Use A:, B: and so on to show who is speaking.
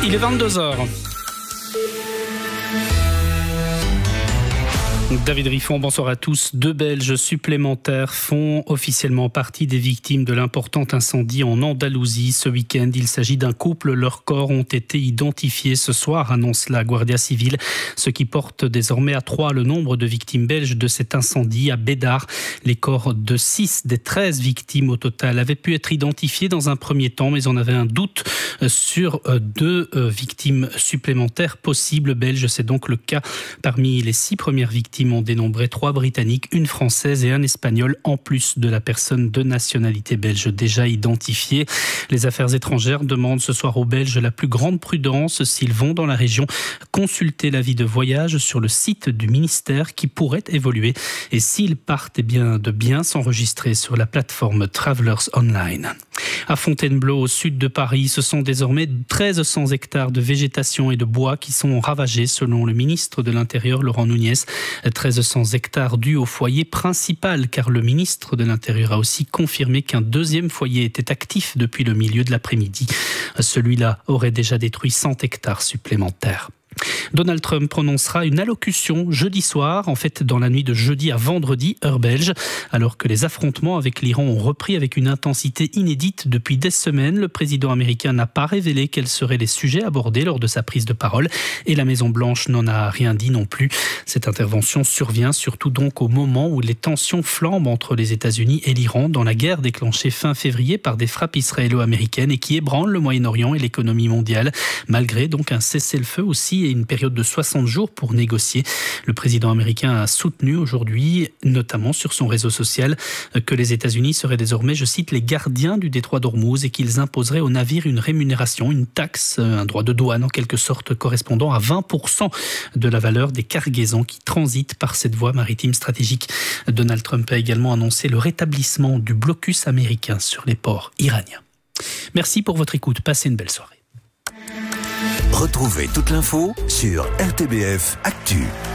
A: Il est 22h. David Riffon, bonsoir à tous. 2 Belges supplémentaires font officiellement partie des victimes de l'important incendie en Andalousie ce week-end. Il s'agit d'un couple. Leurs corps ont été identifiés ce soir, annonce la Guardia Civile, ce qui porte désormais à 3 le nombre de victimes belges de cet incendie à Bédard. Les corps de 6 des 13 victimes au total avaient pu être identifiés dans un premier temps, mais on avait un doute sur 2 victimes supplémentaires possibles belges. C'est donc le cas. Parmi les 6 premières victimes, ont dénombré 3 Britanniques, une Française et un Espagnol, en plus de la personne de nationalité belge déjà identifiée. Les affaires étrangères demandent ce soir aux Belges la plus grande prudence s'ils vont dans la région. Consulter l'avis de voyage sur le site du ministère qui pourrait évoluer. Et s'ils partent, de bien s'enregistrer sur la plateforme Travelers Online. À Fontainebleau, au sud de Paris, ce sont désormais 1300 hectares de végétation et de bois qui sont ravagés, selon le ministre de l'Intérieur, Laurent Nunez. 1300 hectares dus au foyer principal, car le ministre de l'Intérieur a aussi confirmé qu'un 2e foyer était actif depuis le milieu de l'après-midi. Celui-là aurait déjà détruit 100 hectares supplémentaires. Donald Trump prononcera une allocution jeudi soir, en fait dans la nuit de jeudi à vendredi, heure belge. Alors que les affrontements avec l'Iran ont repris avec une intensité inédite depuis des semaines, le président américain n'a pas révélé quels seraient les sujets abordés lors de sa prise de parole et la Maison-Blanche n'en a rien dit non plus. Cette intervention survient surtout donc au moment où les tensions flambent entre les États-Unis et l'Iran dans la guerre déclenchée fin février par des frappes israélo-américaines et qui ébranle le Moyen-Orient et l'économie mondiale, malgré donc un cessez-le-feu aussi et une période de 60 jours pour négocier. Le président américain a soutenu aujourd'hui, notamment sur son réseau social, que les États-Unis seraient désormais, je cite, les gardiens du détroit d'Ormuz et qu'ils imposeraient aux navires une rémunération, une taxe, un droit de douane en quelque sorte correspondant à 20% de la valeur des cargaisons qui transitent par cette voie maritime stratégique. Donald Trump a également annoncé le rétablissement du blocus américain sur les ports iraniens. Merci pour votre écoute. Passez une belle soirée.
B: Retrouvez toute l'info sur RTBF Actu.